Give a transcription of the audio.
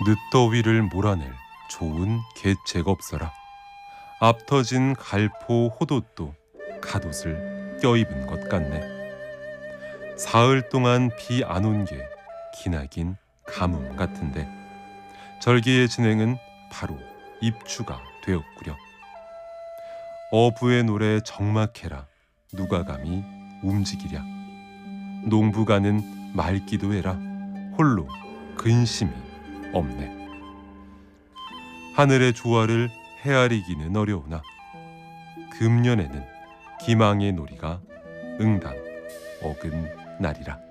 늦더위를 몰아낼 좋은 개책없어라. 앞터진 갈포 호돛도 갓옷을 껴입은 것 같네. 사흘 동안 비 안 온 게 기나긴 가뭄 같은데 절기의 진행은 바로 입추가 되었구려. 어부의 노래 적막해라 누가 감히 움직이랴. 농부가는 맑기도 해라 홀로 근심이 없네. 하늘의 조화를 헤아리기는 어려우나 금년에는 기망의 놀이가 응당 어긋나리라.